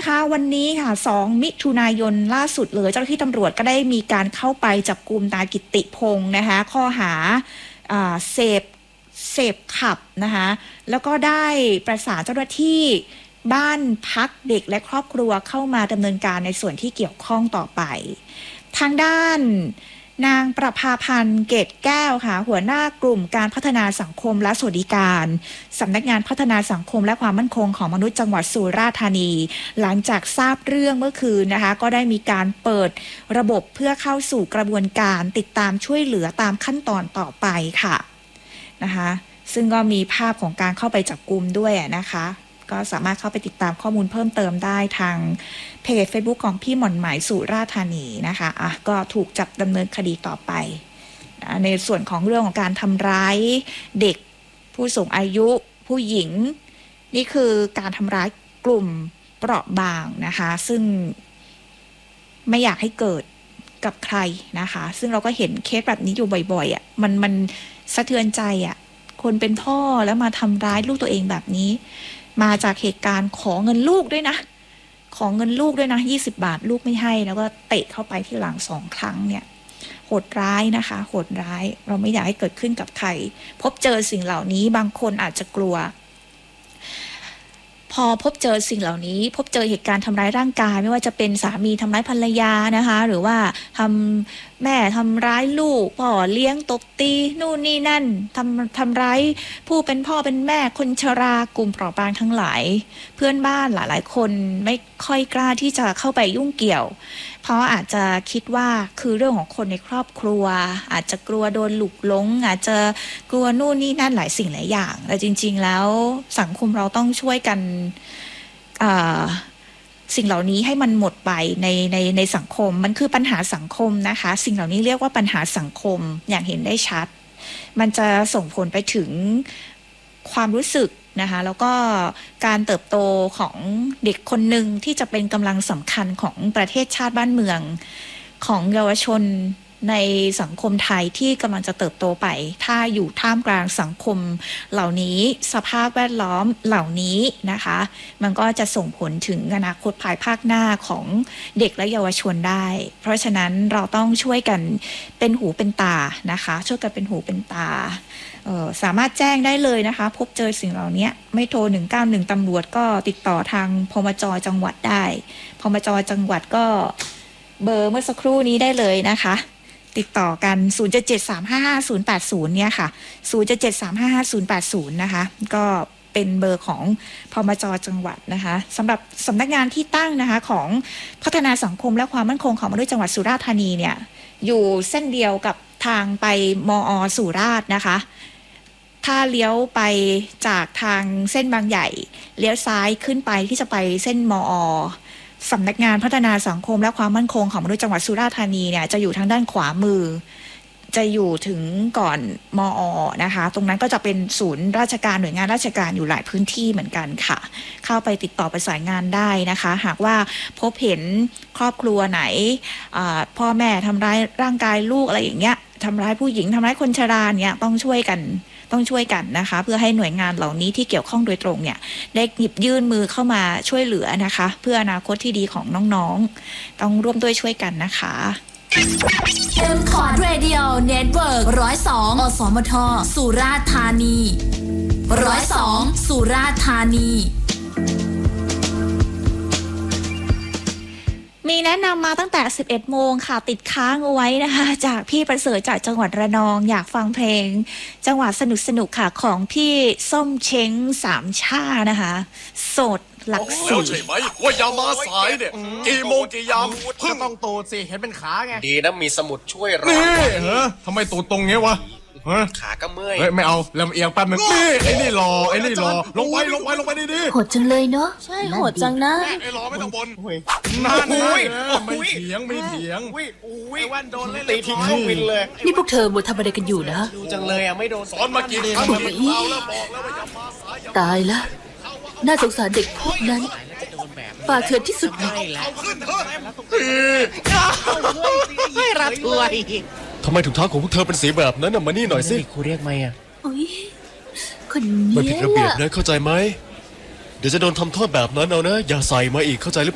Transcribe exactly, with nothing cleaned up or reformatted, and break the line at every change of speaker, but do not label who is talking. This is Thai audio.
นะคะวันนี้ค่ะสองมิถุนายนล่าสุดเลยเจ้าหน้าที่ตำรวจก็ได้มีการเข้าไปจับกุมนายกิตติพงศ์นะคะข้อหาเสพเสพขับนะคะแล้วก็ได้ประสานเจ้าหน้าที่บ้านพักเด็กและครอบครัวเข้ามาดำเนินการในส่วนที่เกี่ยวข้องต่อไปทางด้านนางประภาพันธ์เกตแก้วค่ะหัวหน้ากลุ่มการพัฒนาสังคมและสวัสดิการสำนักงานพัฒนาสังคมและความมั่นคงของมนุษย์จังหวัดสุราษฎร์ธานีหลังจากทราบเรื่องเมื่อคืนนะคะก็ได้มีการเปิดระบบเพื่อเข้าสู่กระบวนการติดตามช่วยเหลือตามขั้นตอนต่อไปค่ะนะคะซึ่งก็มีภาพของการเข้าไปจับกุมด้วยนะคะก็สามารถเข้าไปติดตามข้อมูลเพิ่มเติมได้ทางเพจ Facebook ของพี่หม่อนไหมสุราษฎร์ธานีนะคะอ่ะก็ถูกจับดำเนินคดีต่อไปนะในส่วนของเรื่องของการทำร้ายเด็กผู้สูงอายุผู้หญิงนี่คือการทำร้ายกลุ่มเปราะบางนะคะซึ่งไม่อยากให้เกิดกับใครนะคะซึ่งเราก็เห็นเคสแบบนี้อยู่บ่อยๆอ่ะมันมันสะเทือนใจอ่ะคนเป็นพ่อแล้วมาทำร้ายลูกตัวเองแบบนี้มาจากเหตุการณ์ขอเงินลูกด้วยนะขอเงินลูกด้วยนะยี่สิบบาทลูกไม่ให้แล้วก็เตะเข้าไปที่หลังสองครั้งเนี่ยโหดร้ายนะคะโหดร้ายเราไม่อยากให้เกิดขึ้นกับใครพบเจอสิ่งเหล่านี้บางคนอาจจะกลัวพอพบเจอสิ่งเหล่านี้พบเจอเหตุการณ์ทำร้ายร่างกายไม่ว่าจะเป็นสามีทำร้ายภรรยานะคะหรือว่าทำแม่ทำร้ายลูกพ่อเลี้ยงตบตีนู่นนี่นั่นทำทำร้ายผู้เป็นพ่อเป็นแม่คนชรากลุ่มเปราะบางทั้งหลายเพื่อนบ้านหลายๆคนไม่ค่อยกล้าที่จะเข้าไปยุ่งเกี่ยวเพราะอาจจะคิดว่าคือเรื่องของคนในครอบครัวอาจจะกลัวโดนหลุกหลงอาจจะกลัวนู่นนี่นั่นหลายสิ่งหลายอย่างแต่จริงๆแล้วสังคมเราต้องช่วยกันสิ่งเหล่านี้ให้มันหมดไปในในในสังคมมันคือปัญหาสังคมนะคะสิ่งเหล่านี้เรียกว่าปัญหาสังคมอย่างเห็นได้ชัดมันจะส่งผลไปถึงความรู้สึกนะคะแล้วก็การเติบโตของเด็กคนหนึ่งที่จะเป็นกำลังสำคัญของประเทศชาติบ้านเมืองของเยาวชนในสังคมไทยที่กำลังจะเติบโตไปถ้าอยู่ท่ามกลางสังคมเหล่านี้สภาพแวดล้อมเหล่านี้นะคะมันก็จะส่งผลถึงอนาคตภายภาคหน้าของเด็กและเยาวชนได้เพราะฉะนั้นเราต้องช่วยกันเป็นหูเป็นตานะคะช่วยกันเป็นหูเป็นตาสามารถแจ้งได้เลยนะคะพบเจอสิ่งเหล่านี้ไม่โทรหนึ่งเก้าหนึ่งตำรวจก็ติดต่อทางพมจ.จังหวัดได้พมจ.จังหวัดก็เบอร์เมื่อสักครู่นี้ได้เลยนะคะติดต่อกัน ศูนย์ เจ็ด เจ็ด สาม ห้า ห้า ศูนย์ แปด ศูนย์ เนี่ยค่ะ ศูนย์ เจ็ด เจ็ด สาม ห้า ห้า ศูนย์ แปด ศูนย์ นะคะก็เป็นเบอร์ของพมจ.จังหวัดนะคะสำหรับสำนักงานที่ตั้งนะคะของพัฒนาสังคมและความมั่นคงของมนุษย์จังหวัดสุราษฎร์ธานีเนี่ยอยู่เส้นเดียวกับทางไปมอ.สุราษฎร์นะคะถ้าเลี้ยวไปจากทางเส้นบางใหญ่เลี้ยวซ้ายขึ้นไปที่จะไปเส้นมอ.สำนักงานพัฒนาสังคมและความมั่นคงของมนุษย์จังหวัดสุราษฎร์ธานีเนี่ยจะอยู่ทางด้านขวามือจะอยู่ถึงก่อนมอ.นะคะตรงนั้นก็จะเป็นศูนย์ราชการหน่วยงานราชการอยู่หลายพื้นที่เหมือนกันค่ะเข้าไปติดต่อประสานงานได้นะคะหากว่าพบเห็นครอบครัวไหนพ่อแม่ทำร้ายร่างกายลูกอะไรอย่างเงี้ยทำร้ายผู้หญิงทำร้ายคนชราเนี่ยต้องช่วยกันต้องช่วยกันนะคะเพื่อให้หน่วยงานเหล่านี้ที่เกี่ยวข้องโดยตรงเนี่ยได้หยิบยื่นมือเข้ามาช่วยเหลือนะคะเพื่ออนาคตที่ดีของน้องๆต้องร่วมด้วยช่วยกันนะคะ
M Cord Radio Network หนึ่งศูนย์สองอสมทสุราษฎร์ธานีหนึ่งศูนย์สองสุราษฎร์ธานี
มีแนะนำมาตั้งแต่สิบเอ็ดโมงค่ะติดค้างเอาไว้นะคะจากพี่ประเสริฐจากจังหวัดระนองอยากฟังเพลงจังหวัดสนุกสนุกค่ะของพี่ส้มเช้งสามชานะคะโสดหลักสี่
ใช่ไหมว่าอย่ามาสายเนี่ยกี่โมงกี่ยาม
เพิ่งต้องตูดสิเห็นเป็นขาไง
ดีนะมีสมุดช่วยเรา
นี่เหรอทำไมตูดตรงเงี้ยวะ
ขาก็เมื่อย
เฮ้ยไม่เอาลำเอียงแป๊บนึงนี่ไอ้นี่รอไอ้นี่รอลงไปลงไปลงไปดี
ๆโหดจังเลยเนาะใช่โหดจังนะ
ไอ้รอไม่ต้องบนนั่นไม่เถียงไม่เถียง
อุ้ยอุ้ยวันโดนเล่น
ตีทิ้งเข้าวินเลย
นี่พวกเธอมัวทำอะไรกันอยู่นะ
ดูจังเลยอ่ะไม่โดน
สอนมากี่ครั้งแล้วบอกแล้วว่าอย่ามาสาย
ตายละน่าสงสารเด็กพวกนั้นป่าเถื่อนที่สุดเลย
เอาขึ้นเถอะ
ให้รับถวย
ทำไมถุงเท้าของพวกเธอเป็นสีแบบนั้นน่ะมานี่หน่อยสิ
ครูเรียกไหมอ่ะ
โอ้ยคนนี้
มันผิดระเบียบนะเข้าใจไหมเดี๋ยวจะโดนทำโทษแบบนั้นเอานะอย่าใส่มาอีกเข้าใจหรือ